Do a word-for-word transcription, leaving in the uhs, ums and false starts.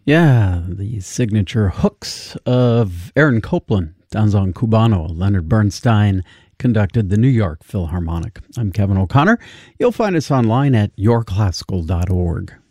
Yeah, the signature hooks of Aaron Copland, Danzon Cubano, Leonard Bernstein conducted the New York Philharmonic. I'm Kevin O'Connor. You'll find us online at your classical dot org.